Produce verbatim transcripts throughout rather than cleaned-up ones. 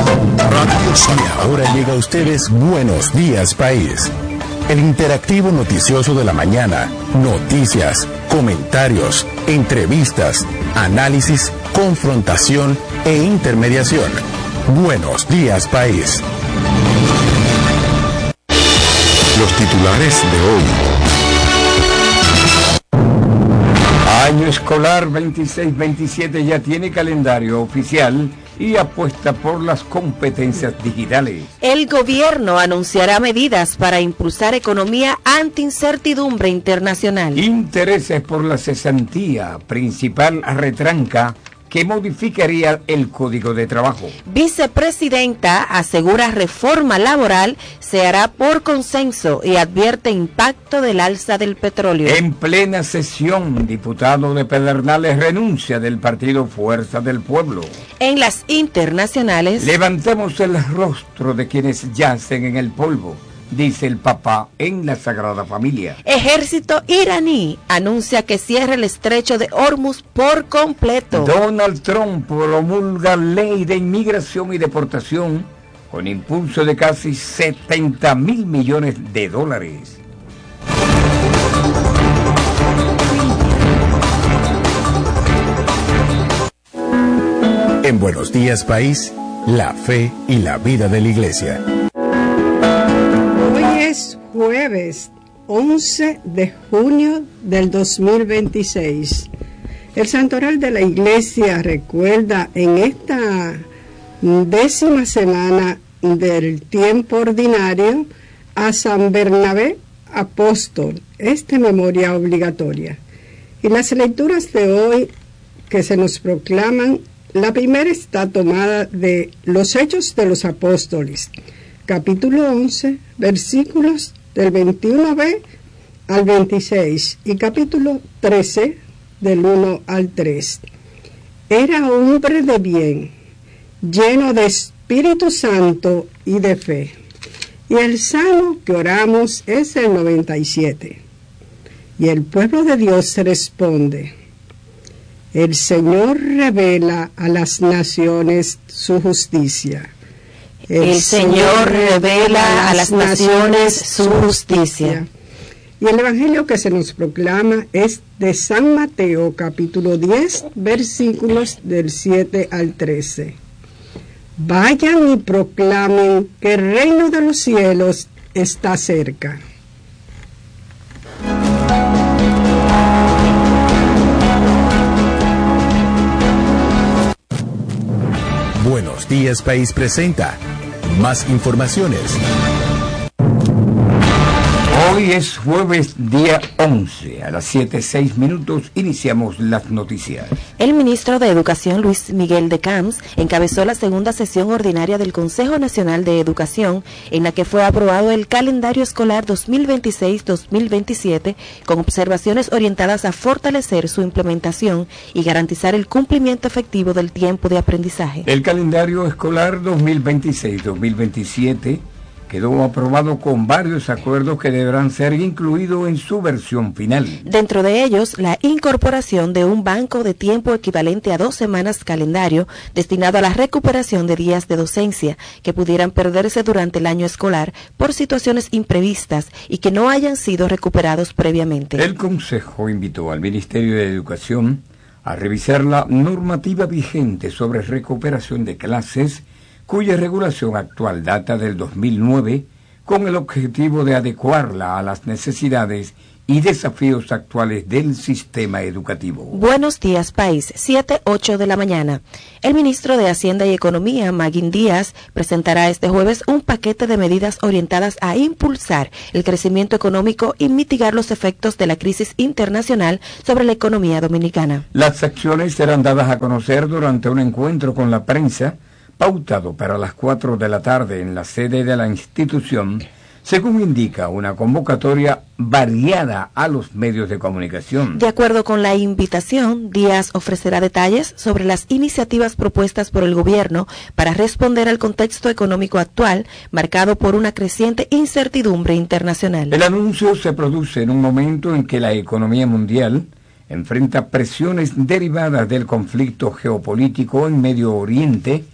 Radio Sol. Y ahora llega a ustedes Buenos Días País, el interactivo noticioso de la mañana. Noticias, comentarios, entrevistas, análisis, confrontación e intermediación. Buenos Días País. Los titulares de hoy. Año escolar veintiséis veintisiete ya tiene calendario oficial y apuesta por las competencias digitales. El gobierno anunciará medidas para impulsar economía ante incertidumbre internacional. Intereses por la cesantía, principal retranca que modificaría el Código de Trabajo. Vicepresidenta asegura reforma laboral se hará por consenso y advierte impacto del alza del petróleo. En plena sesión, diputado de Pedernales renuncia del partido Fuerza del Pueblo. En las internacionales, levantemos el rostro de quienes yacen en el polvo, dice el Papa en la Sagrada Familia. Ejército iraní anuncia que cierra el estrecho de Hormuz por completo. Donald Trump promulga ley de inmigración y deportación con impulso de casi setenta mil millones de dólares. En Buenos Días País, la fe y la vida de la Iglesia. Es jueves once de junio del dos mil veintiséis. El santoral de la Iglesia recuerda en esta décima semana del tiempo ordinario a San Bernabé Apóstol, esta memoria obligatoria. Y las lecturas de hoy que se nos proclaman, la primera está tomada de los Hechos de los Apóstoles, capítulo once, versículos del veintiuno b al veintiséis y capítulo trece, del uno al tres. Era hombre de bien, lleno de Espíritu Santo y de fe. Y el salmo que oramos es el noventa y siete. Y el pueblo de Dios responde: el Señor revela a las naciones su justicia. El, el Señor revela a las naciones su justicia. Y el Evangelio que se nos proclama es de San Mateo, capítulo diez, versículos del siete al trece. Vayan y proclamen que el reino de los cielos está cerca. Buenos Días País presenta más informaciones. Hoy es jueves día once, a las siete seis minutos iniciamos las noticias. El ministro de Educación, Luis Miguel de Camps, encabezó la segunda sesión ordinaria del Consejo Nacional de Educación, en la que fue aprobado el calendario escolar dos mil veintiséis dos mil veintisiete, con observaciones orientadas a fortalecer su implementación y garantizar el cumplimiento efectivo del tiempo de aprendizaje. El calendario escolar dos mil veintiséis dos mil veintisiete quedó aprobado con varios acuerdos que deberán ser incluidos en su versión final. Dentro de ellos, la incorporación de un banco de tiempo equivalente a dos semanas calendario destinado a la recuperación de días de docencia que pudieran perderse durante el año escolar por situaciones imprevistas y que no hayan sido recuperados previamente. El Consejo invitó al Ministerio de Educación a revisar la normativa vigente sobre recuperación de clases, cuya regulación actual data del dos mil nueve, con el objetivo de adecuarla a las necesidades y desafíos actuales del sistema educativo. Buenos días, país, siete ocho de la mañana. El ministro de Hacienda y Economía, Maguín Díaz, presentará este jueves un paquete de medidas orientadas a impulsar el crecimiento económico y mitigar los efectos de la crisis internacional sobre la economía dominicana. Las acciones serán dadas a conocer durante un encuentro con la prensa, pautado para las cuatro de la tarde en la sede de la institución, según indica una convocatoria variada a los medios de comunicación. De acuerdo con la invitación, Díaz ofrecerá detalles sobre las iniciativas propuestas por el gobierno para responder al contexto económico actual, marcado por una creciente incertidumbre internacional. El anuncio se produce en un momento en que la economía mundial enfrenta presiones derivadas del conflicto geopolítico en Medio Oriente,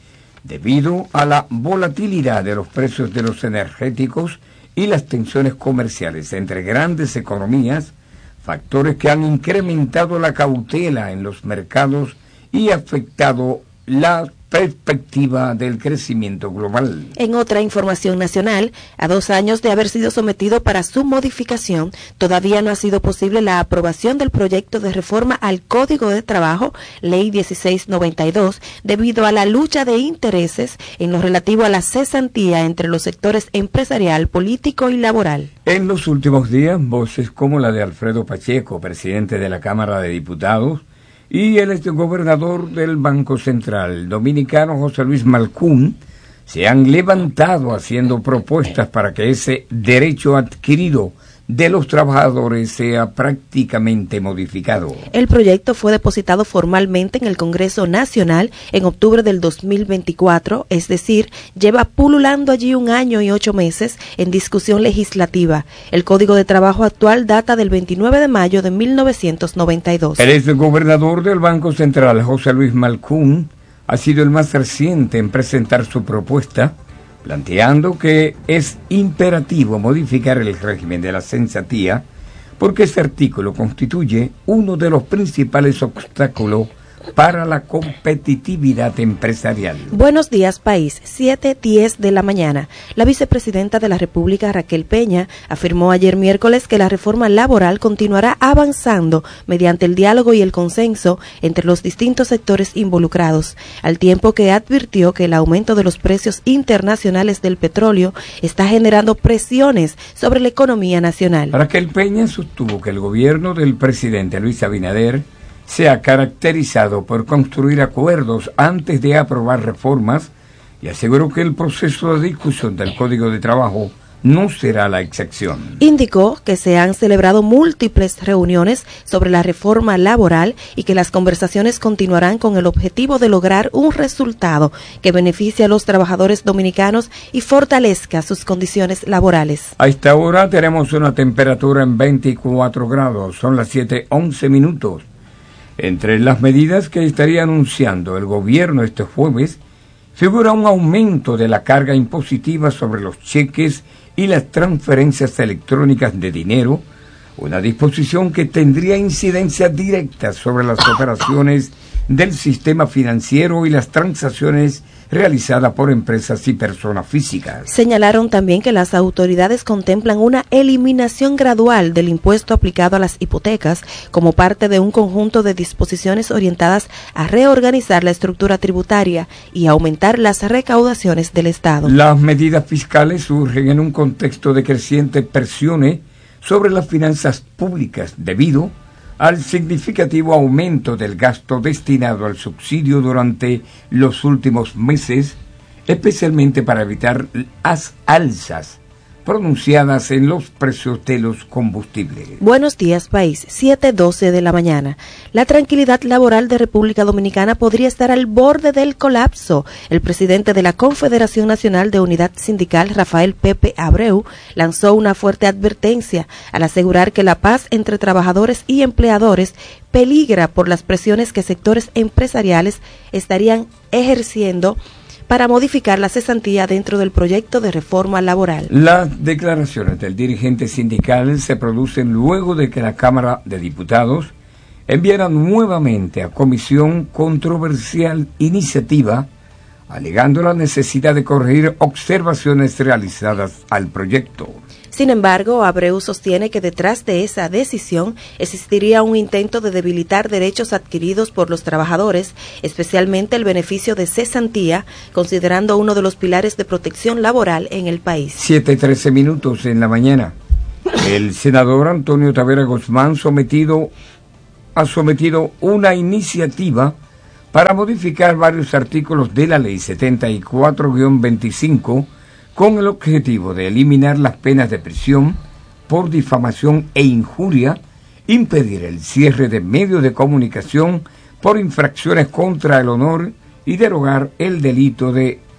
debido a la volatilidad de los precios de los energéticos y las tensiones comerciales entre grandes economías, factores que han incrementado la cautela en los mercados y afectado la perspectiva del crecimiento global. En otra información nacional, a dos años de haber sido sometido para su modificación, todavía no ha sido posible la aprobación del proyecto de reforma al Código de Trabajo, Ley dieciséis noventa y dos, debido a la lucha de intereses en lo relativo a la cesantía entre los sectores empresarial, político y laboral. En los últimos días, voces como la de Alfredo Pacheco, presidente de la Cámara de Diputados, y el exgobernador del Banco Central dominicano José Luis Malcún se han levantado haciendo propuestas para que ese derecho adquirido de los trabajadores sea prácticamente modificado. El proyecto fue depositado formalmente en el Congreso Nacional en octubre del dos mil veinticuatro, es decir, lleva pululando allí un año y ocho meses en discusión legislativa. El Código de Trabajo actual data del veintinueve de mayo de mil novecientos noventa y dos. El exgobernador del Banco Central, José Luis Malcún, ha sido el más reciente en presentar su propuesta, planteando que es imperativo modificar el régimen de la cesantía porque este artículo constituye uno de los principales obstáculos para la competitividad empresarial. Buenos días, país. siete diez de la mañana. La vicepresidenta de la República, Raquel Peña, afirmó ayer miércoles que la reforma laboral continuará avanzando mediante el diálogo y el consenso entre los distintos sectores involucrados, al tiempo que advirtió que el aumento de los precios internacionales del petróleo está generando presiones sobre la economía nacional. Raquel Peña sostuvo que el gobierno del presidente Luis Abinader se ha caracterizado por construir acuerdos antes de aprobar reformas y aseguró que el proceso de discusión del Código de Trabajo no será la excepción. Indicó que se han celebrado múltiples reuniones sobre la reforma laboral y que las conversaciones continuarán con el objetivo de lograr un resultado que beneficie a los trabajadores dominicanos y fortalezca sus condiciones laborales. A esta hora tenemos una temperatura en veinticuatro grados, son las siete once minutos. Entre las medidas que estaría anunciando el gobierno este jueves, figura un aumento de la carga impositiva sobre los cheques y las transferencias electrónicas de dinero, una disposición que tendría incidencia directa sobre las operaciones del sistema financiero y las transacciones realizadas por empresas y personas físicas. Señalaron también que las autoridades contemplan una eliminación gradual del impuesto aplicado a las hipotecas como parte de un conjunto de disposiciones orientadas a reorganizar la estructura tributaria y aumentar las recaudaciones del Estado. Las medidas fiscales surgen en un contexto de crecientes presiones sobre las finanzas públicas debido al significativo aumento del gasto destinado al subsidio durante los últimos meses, especialmente para evitar las alzas pronunciadas en los precios de los combustibles. Buenos días, país. siete doce de la mañana. La tranquilidad laboral de República Dominicana podría estar al borde del colapso. El presidente de la Confederación Nacional de Unidad Sindical, Rafael Pepe Abreu, lanzó una fuerte advertencia al asegurar que la paz entre trabajadores y empleadores peligra por las presiones que sectores empresariales estarían ejerciendo para modificar la cesantía dentro del proyecto de reforma laboral. Las declaraciones del dirigente sindical se producen luego de que la Cámara de Diputados enviara nuevamente a comisión controversial iniciativa, alegando la necesidad de corregir observaciones realizadas al proyecto. Sin embargo, Abreu sostiene que detrás de esa decisión existiría un intento de debilitar derechos adquiridos por los trabajadores, especialmente el beneficio de cesantía, considerando uno de los pilares de protección laboral en el país. siete trece minutos en la mañana. El senador Antonio Tavera Guzmán sometido, ha sometido una iniciativa para modificar varios artículos de la Ley setenta y cuatro guión veinticinco con el objetivo de eliminar las penas de prisión por difamación e injuria, impedir el cierre de medios de comunicación por infracciones contra el honor y derogar el delito de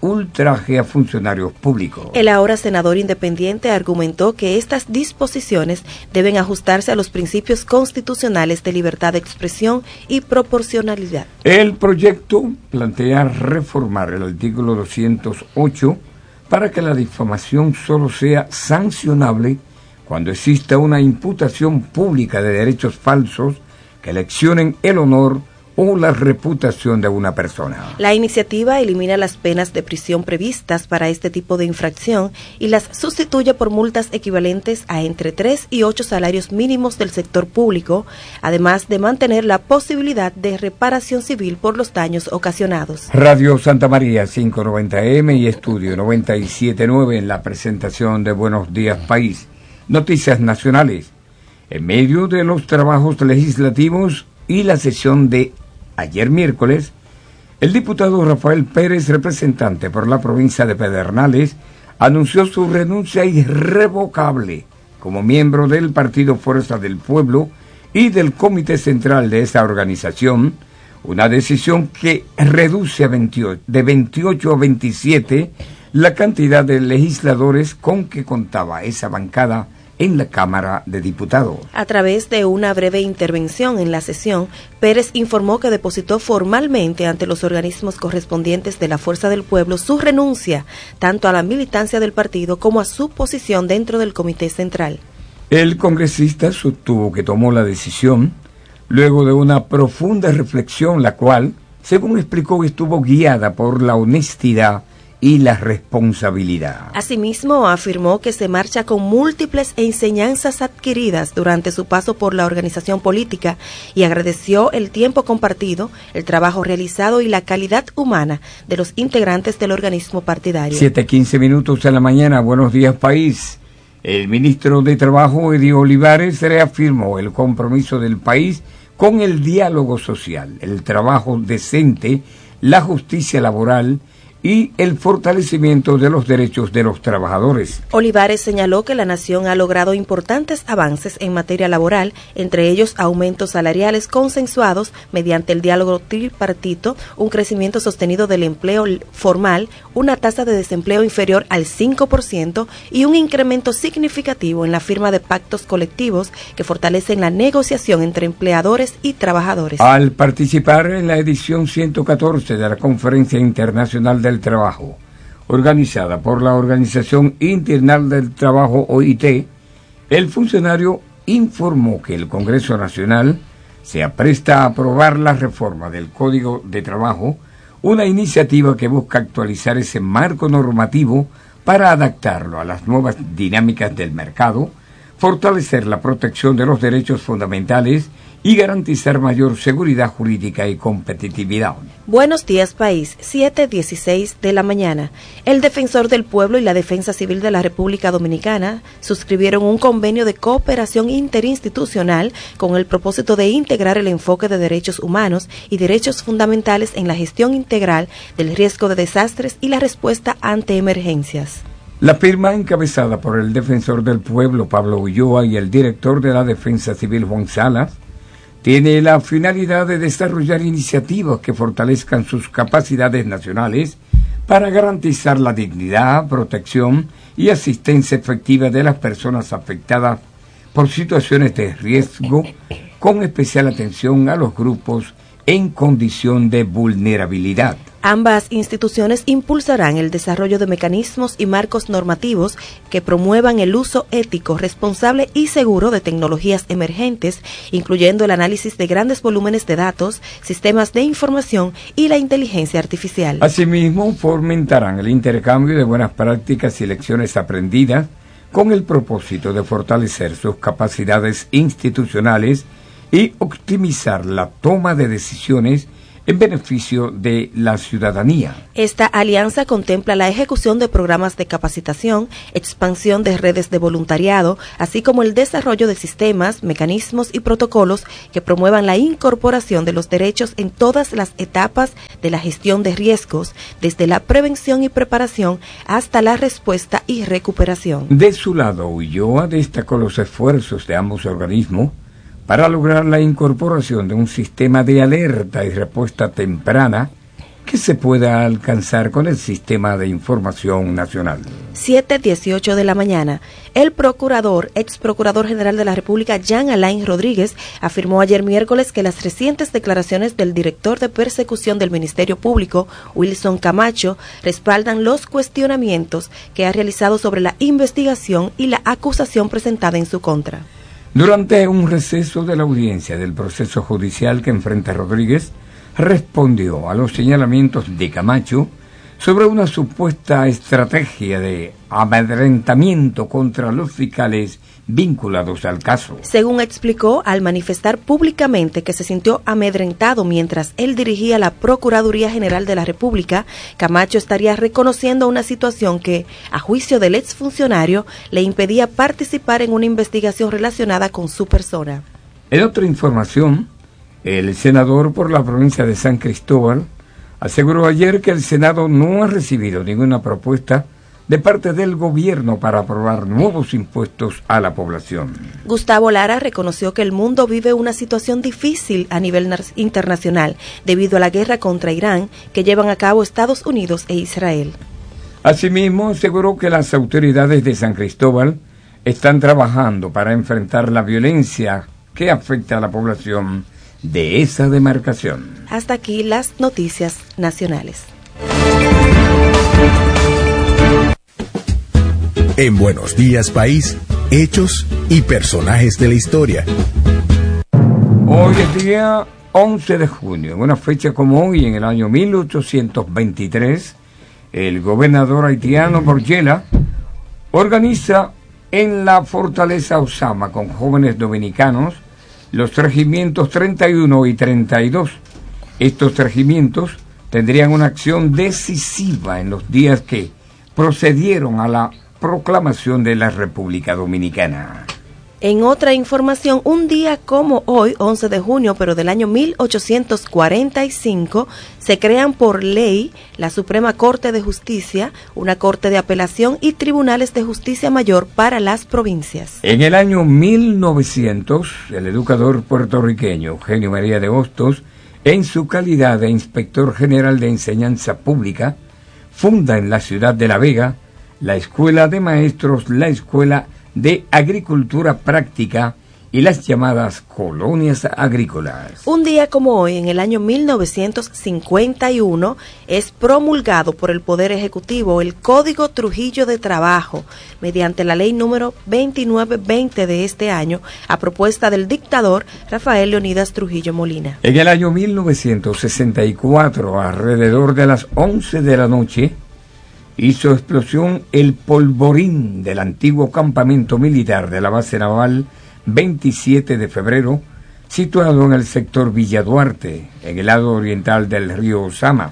ultraje a funcionarios públicos. El ahora senador independiente argumentó que estas disposiciones deben ajustarse a los principios constitucionales de libertad de expresión y proporcionalidad. El proyecto plantea reformar el artículo doscientos ocho para que la difamación solo sea sancionable cuando exista una imputación pública de derechos falsos que lesionen el honor o la reputación de una persona. La iniciativa elimina las penas de prisión previstas para este tipo de infracción y las sustituye por multas equivalentes a entre tres y ocho salarios mínimos del sector público, además de mantener la posibilidad de reparación civil por los daños ocasionados. Radio Santa María quinientos noventa A M y Estudio noventa y siete punto nueve en la presentación de Buenos Días País. Noticias nacionales. En medio de los trabajos legislativos y la sesión de ayer miércoles, el diputado Rafael Pérez, representante por la provincia de Pedernales, anunció su renuncia irrevocable como miembro del Partido Fuerza del Pueblo y del Comité Central de esa organización, una decisión que reduce a veintiocho, de veintiocho a veintisiete la cantidad de legisladores con que contaba esa bancada en la Cámara de Diputados. A través de una breve intervención en la sesión, Pérez informó que depositó formalmente ante los organismos correspondientes de la Fuerza del Pueblo su renuncia, tanto a la militancia del partido como a su posición dentro del Comité Central. El congresista sostuvo que tomó la decisión luego de una profunda reflexión, la cual, según explicó, estuvo guiada por la honestidad y la responsabilidad. Asimismo, afirmó que se marcha con múltiples enseñanzas adquiridas durante su paso por la organización política y agradeció el tiempo compartido, el trabajo realizado y la calidad humana de los integrantes del organismo partidario. siete quince minutos de la mañana. Buenos días, país. El ministro de Trabajo, Eddie Olivares, reafirmó el compromiso del país con el diálogo social, el trabajo decente, la justicia laboral y el fortalecimiento de los derechos de los trabajadores. Olivares señaló que la nación ha logrado importantes avances en materia laboral, entre ellos aumentos salariales consensuados mediante el diálogo tripartito, un crecimiento sostenido del empleo formal, una tasa de desempleo inferior al cinco por ciento y un incremento significativo en la firma de pactos colectivos que fortalecen la negociación entre empleadores y trabajadores. Al participar en la edición ciento catorce de la Conferencia Internacional del Trabajo, organizada por la Organización Internacional del Trabajo, O I T, el funcionario informó que el Congreso Nacional se apresta a aprobar la reforma del Código de Trabajo, una iniciativa que busca actualizar ese marco normativo para adaptarlo a las nuevas dinámicas del mercado, fortalecer la protección de los derechos fundamentales y garantizar mayor seguridad jurídica y competitividad. Buenos días, país. siete dieciséis de la mañana. El Defensor del Pueblo y la Defensa Civil de la República Dominicana suscribieron un convenio de cooperación interinstitucional con el propósito de integrar el enfoque de derechos humanos y derechos fundamentales en la gestión integral del riesgo de desastres y la respuesta ante emergencias. La firma, encabezada por el Defensor del Pueblo, Pablo Ulloa, y el director de la Defensa Civil, Juan Salas, tiene la finalidad de desarrollar iniciativas que fortalezcan sus capacidades nacionales para garantizar la dignidad, protección y asistencia efectiva de las personas afectadas por situaciones de riesgo, con especial atención a los grupos en condición de vulnerabilidad. Ambas instituciones impulsarán el desarrollo de mecanismos y marcos normativos que promuevan el uso ético, responsable y seguro de tecnologías emergentes, incluyendo el análisis de grandes volúmenes de datos, sistemas de información y la inteligencia artificial. Asimismo, fomentarán el intercambio de buenas prácticas y lecciones aprendidas con el propósito de fortalecer sus capacidades institucionales y optimizar la toma de decisiones en beneficio de la ciudadanía. Esta alianza contempla la ejecución de programas de capacitación, expansión de redes de voluntariado, así como el desarrollo de sistemas, mecanismos y protocolos que promuevan la incorporación de los derechos en todas las etapas de la gestión de riesgos, desde la prevención y preparación hasta la respuesta y recuperación. De su lado, Ulloa destacó los esfuerzos de ambos organismos para lograr la incorporación de un sistema de alerta y respuesta temprana que se pueda alcanzar con el Sistema de Información Nacional. siete dieciocho de la mañana. El procurador, ex procurador general de la República, Jean Alain Rodríguez, afirmó ayer miércoles que las recientes declaraciones del director de persecución del Ministerio Público, Wilson Camacho, respaldan los cuestionamientos que ha realizado sobre la investigación y la acusación presentada en su contra. Durante un receso de la audiencia del proceso judicial que enfrenta Rodríguez, respondió a los señalamientos de Camacho sobre una supuesta estrategia de amedrentamiento contra los fiscales vinculados al caso. Según explicó, al manifestar públicamente que se sintió amedrentado mientras él dirigía la Procuraduría General de la República, Camacho estaría reconociendo una situación que, a juicio del exfuncionario, le impedía participar en una investigación relacionada con su persona. En otra información, el senador por la provincia de San Cristóbal aseguró ayer que el Senado no ha recibido ninguna propuesta de parte del gobierno para aprobar nuevos impuestos a la población. Gustavo Lara reconoció que el mundo vive una situación difícil a nivel internacional debido a la guerra contra Irán que llevan a cabo Estados Unidos e Israel. Asimismo, aseguró que las autoridades de San Cristóbal están trabajando para enfrentar la violencia que afecta a la población de esa demarcación. Hasta aquí las noticias nacionales. En Buenos Días País, hechos y personajes de la historia. Hoy es día once de junio, en una fecha como hoy, en el año mil ochocientos veintitrés, el gobernador haitiano Borgella organiza en la fortaleza Osama con jóvenes dominicanos los regimientos treinta y uno y treinta y dos. Estos regimientos tendrían una acción decisiva en los días que procedieron a la proclamación de la República Dominicana. En otra información, un día como hoy, once de junio, pero del año mil ochocientos cuarenta y cinco, se crean por ley la Suprema Corte de Justicia, una Corte de Apelación y Tribunales de Justicia Mayor para las provincias. En el año mil novecientos, el educador puertorriqueño Eugenio María de Hostos, en su calidad de Inspector General de Enseñanza Pública, funda en la ciudad de La Vega la Escuela de Maestros, la Escuela de Agricultura Práctica y las llamadas colonias agrícolas. Un día como hoy, en el año mil novecientos cincuenta y uno, es promulgado por el Poder Ejecutivo el Código Trujillo de Trabajo, mediante la ley número veintinueve veinte de este año, a propuesta del dictador Rafael Leonidas Trujillo Molina. En el año mil novecientos sesenta y cuatro, alrededor de las once de la noche, hizo explosión el polvorín del antiguo campamento militar de la base naval veintisiete de febrero, situado en el sector Villa Duarte, en el lado oriental del río Osama.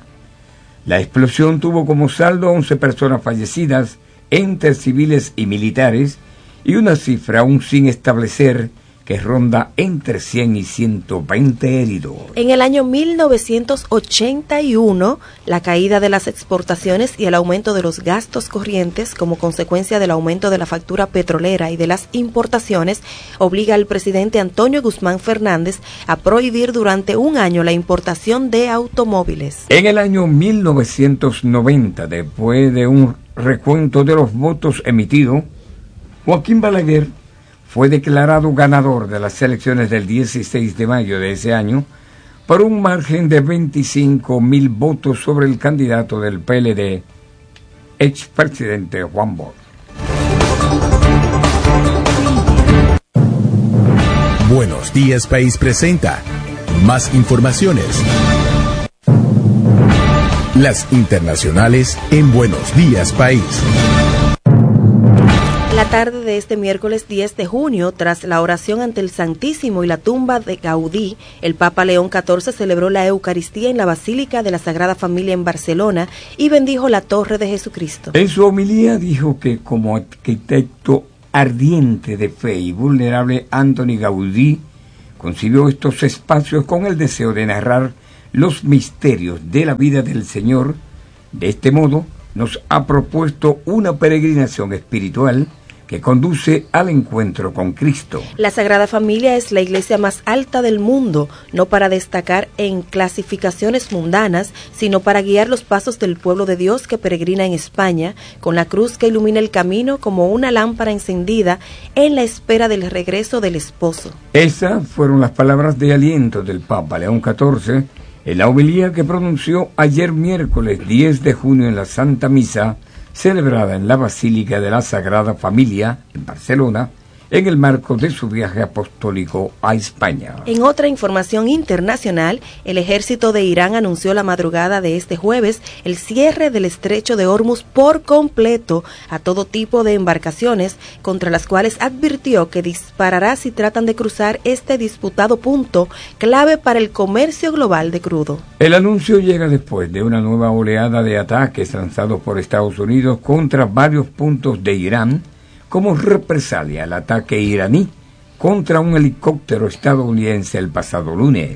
La explosión tuvo como saldo once personas fallecidas, entre civiles y militares, y una cifra aún sin establecer que ronda entre cien y ciento veinte heridos. En el año mil novecientos ochenta y uno, la caída de las exportaciones y el aumento de los gastos corrientes como consecuencia del aumento de la factura petrolera y de las importaciones obliga al presidente Antonio Guzmán Fernández a prohibir durante un año la importación de automóviles. En el año mil novecientos noventa, después de un recuento de los votos emitidos, Joaquín Balaguer fue declarado ganador de las elecciones del dieciséis de mayo de ese año por un margen de veinticinco mil votos sobre el candidato del P L D, expresidente Juan Bosch. Buenos Días País presenta más informaciones. Las internacionales en Buenos Días País. La tarde de este miércoles diez de junio, tras la oración ante el Santísimo y la tumba de Gaudí, el Papa León catorce celebró la Eucaristía en la Basílica de la Sagrada Familia en Barcelona y bendijo la Torre de Jesucristo. En su homilía dijo que como arquitecto ardiente de fe y vulnerable, Antoni Gaudí concibió estos espacios con el deseo de narrar los misterios de la vida del Señor. De este modo, nos ha propuesto una peregrinación espiritual que conduce al encuentro con Cristo. La Sagrada Familia es la iglesia más alta del mundo, no para destacar en clasificaciones mundanas, sino para guiar los pasos del pueblo de Dios que peregrina en España, con la cruz que ilumina el camino como una lámpara encendida en la espera del regreso del esposo. Esas fueron las palabras de aliento del Papa León catorce en la homilía que pronunció ayer miércoles diez de junio en la Santa Misa, celebrada en la Basílica de la Sagrada Familia, en Barcelona, en el marco de su viaje apostólico a España. En otra información internacional, el ejército de Irán anunció la madrugada de este jueves el cierre del estrecho de Hormuz por completo a todo tipo de embarcaciones, contra las cuales advirtió que disparará si tratan de cruzar este disputado punto clave para el comercio global de crudo. El anuncio llega después de una nueva oleada de ataques lanzados por Estados Unidos contra varios puntos de Irán, como represalia al ataque iraní contra un helicóptero estadounidense el pasado lunes.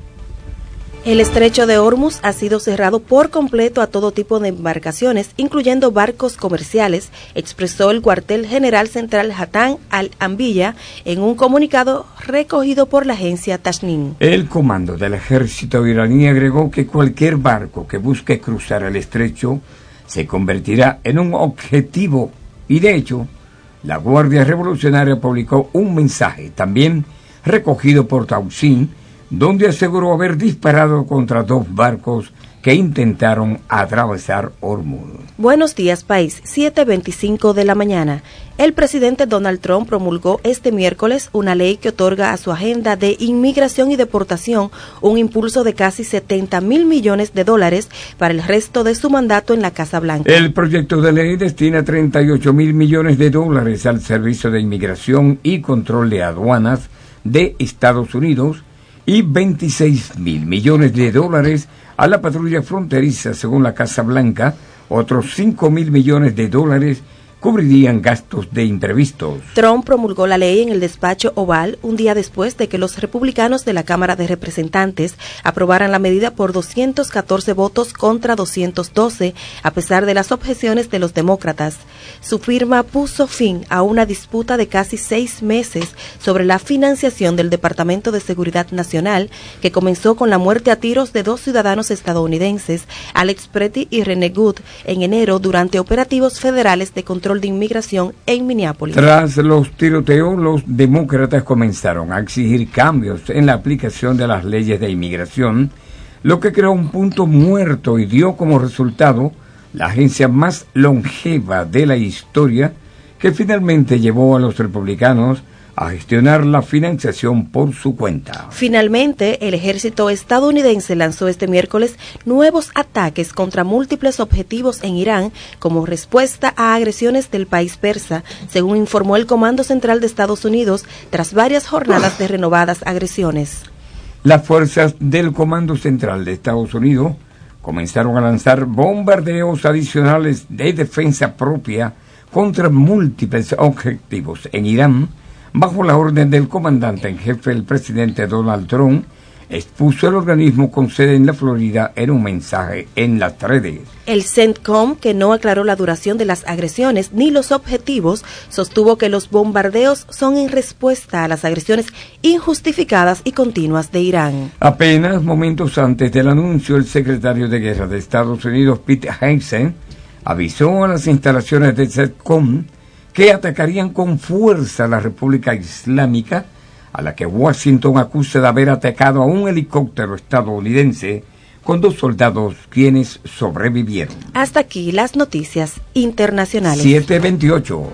El estrecho de Hormuz ha sido cerrado por completo a todo tipo de embarcaciones, incluyendo barcos comerciales, expresó el cuartel general central Hatán al-Anbiya en un comunicado recogido por la agencia Tasnim. El comando del ejército iraní agregó que cualquier barco que busque cruzar el estrecho se convertirá en un objetivo y, de hecho, la Guardia Revolucionaria publicó un mensaje, también recogido por Tausin, donde aseguró haber disparado contra dos barcos que intentaron atravesar Hormuz. Buenos días, país. siete veinticinco de la mañana. El presidente Donald Trump promulgó este miércoles una ley que otorga a su agenda de inmigración y deportación un impulso de casi setenta mil millones de dólares para el resto de su mandato en la Casa Blanca. El proyecto de ley destina treinta y ocho mil millones de dólares al Servicio de Inmigración y Control de Aduanas de Estados Unidos y veintiséis mil millones de dólares a la patrulla fronteriza, según la Casa Blanca. Otros cinco mil millones de dólares cubrirían gastos de imprevistos. Trump promulgó la ley en el despacho Oval un día después de que los republicanos de la Cámara de Representantes aprobaran la medida por doscientos catorce votos contra doscientos doce, a pesar de las objeciones de los demócratas. Su firma puso fin a una disputa de casi seis meses sobre la financiación del Departamento de Seguridad Nacional, que comenzó con la muerte a tiros de dos ciudadanos estadounidenses, Alex Pretty y René Good, en enero durante operativos federales de control de inmigración en Minneapolis. Tras los tiroteos, los demócratas comenzaron a exigir cambios en la aplicación de las leyes de inmigración, lo que creó un punto muerto y dio como resultado la agencia más longeva de la historia, que finalmente llevó a los republicanos a gestionar la financiación por su cuenta. Finalmente, el ejército estadounidense lanzó este miércoles nuevos ataques contra múltiples objetivos en Irán como respuesta a agresiones del país persa, según informó el Comando Central de Estados Unidos, tras varias jornadas de renovadas agresiones. Las fuerzas del Comando Central de Estados Unidos comenzaron a lanzar bombardeos adicionales de defensa propia contra múltiples objetivos en Irán, bajo la orden del comandante en jefe, el presidente Donald Trump, expuso el organismo con sede en la Florida en un mensaje en las redes. El CENTCOM, que no aclaró la duración de las agresiones ni los objetivos, sostuvo que los bombardeos son en respuesta a las agresiones injustificadas y continuas de Irán. Apenas momentos antes del anuncio, el secretario de Guerra de Estados Unidos, Pete Hegseth, avisó a las instalaciones del CENTCOM que atacarían con fuerza a la República Islámica, a la que Washington acusa de haber atacado a un helicóptero estadounidense con dos soldados quienes sobrevivieron. Hasta aquí las noticias internacionales. siete veintiocho.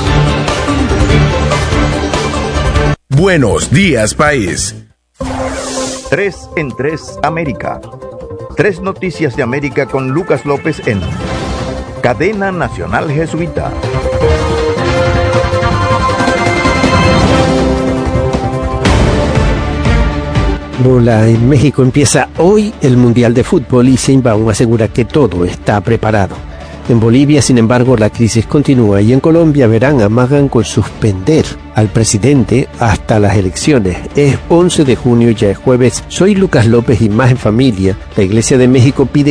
Buenos días, país. Tres en Tres América. Tres noticias de América con Lucas López en Cadena Nacional Jesuita. Hola, en México empieza hoy el Mundial de Fútbol y Sheinbaum asegura que todo está preparado. En Bolivia, sin embargo, la crisis continúa y en Colombia, verán, amagan con suspender al presidente hasta las elecciones. Es once de junio, ya es jueves. Soy Lucas López y Más en Familia. La Iglesia de México pide